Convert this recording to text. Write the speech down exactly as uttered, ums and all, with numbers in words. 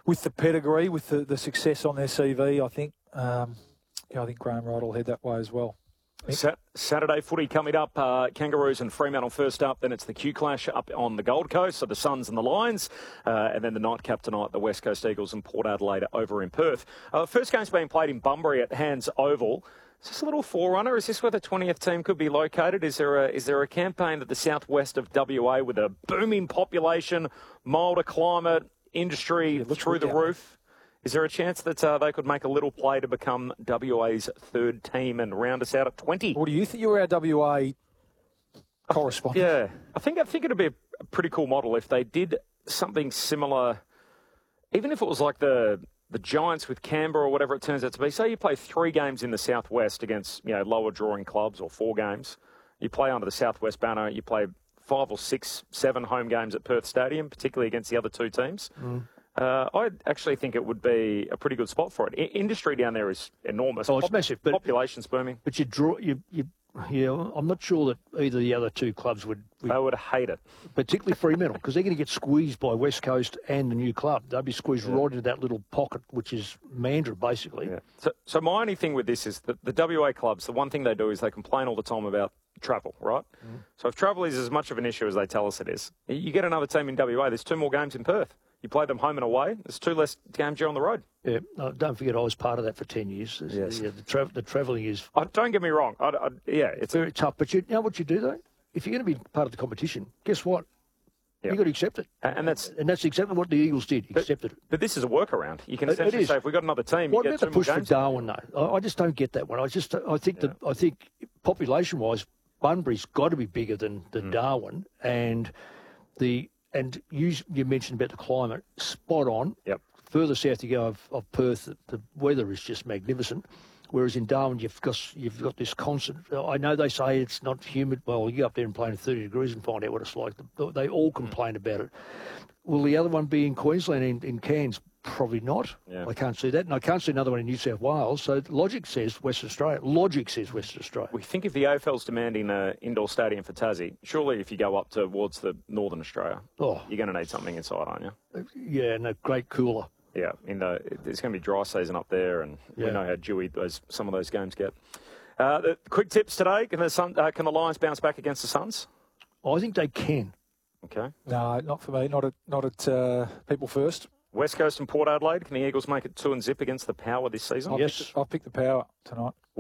with the pedigree, with the, the success on their C V, I think, um, yeah, I think Graham Wright will head that way as well. Sat- Saturday footy coming up, uh, Kangaroos and Fremantle first up, then it's the Q Clash up on the Gold Coast, so the Suns and the Lions, uh, and then the nightcap tonight, the West Coast Eagles and Port Adelaide over in Perth. Uh, first game's being played in Bunbury at Hands Oval. Is this a little forerunner? Is this where the twentieth team could be located? Is there a, is there a campaign that the southwest of W A with a booming population, milder climate, industry Yeah, through the down. roof? Is there a chance that uh, they could make a little play to become W A's third team and round us out at twenty? What do you think? You're our W A correspondent. Yeah, I think I think it'd be a pretty cool model if they did something similar, even if it was like the the Giants with Canberra or whatever it turns out to be. Say you play three games in the Southwest against, you know, lower drawing clubs, or four games. You play under the Southwest banner. You play five or six, seven home games at Perth Stadium, particularly against the other two teams. Mm. Uh, I actually think it would be a pretty good spot for it. I- industry down there is enormous. Oh, it's Pop- massive, but- population's booming. But you draw, you, you, yeah, I'm not sure that either of the other two clubs would, would They would hate it. particularly Fremantle, because they're going to get squeezed by West Coast and the new club. They'll be squeezed Yeah. right into that little pocket, which is Mandurah, basically. Yeah. So, so my only thing with this is that the W A clubs, the one thing they do is they complain all the time about travel, right? Mm. So if travel is as much of an issue as they tell us it is, you get another team in W A, there's two more games in Perth. You play them home and away, there's two less games here on the road. Yeah, no, don't forget I was part of that for ten years. Yes. Yeah, the, tra- the travelling is Oh, don't get me wrong. I, I, yeah, it's very tough. But you, you know what you do, though? If you're going to be part of the competition, guess what? Yep. You've got to accept it. And that's and that's exactly what the Eagles did, accepted it. But this is a workaround. You can It- it essentially is. say if we've got another team, What you about get the two more push for games. Darwin, though? I, I just don't get that one. I just I think that I think population-wise, Bunbury's got to be bigger than, than Mm. Darwin, and the and you you mentioned about the climate, spot on. Yep. Further south you go of, of Perth, the, the weather is just magnificent. Whereas in Darwin, you've got you've got this constant. I know they say it's not humid. Well, you go up there and play in thirty degrees and find out what it's like. They all complain about it. Will the other one be in Queensland, in, in Cairns? Probably not. Yeah. I can't see that. And I can't see another one in New South Wales. So logic says Western Australia. Logic says Western Australia. We think if the A F L's demanding an indoor stadium for Tassie, surely if you go up towards the Northern Australia, Oh, you're going to need something inside, aren't you? yeah, and a great cooler. Yeah, in the, it's going to be dry season up there, and we Yeah. know how dewy those some of those games get. Uh, the quick tips today: Can the Sun, uh, can the Lions bounce back against the Suns? I think they can. Okay. No, not for me. Not at not at uh, People First. West Coast and Port Adelaide. Can the Eagles make it two and zip against the Power this season? I'll Yes. pick the, I'll pick the Power tonight.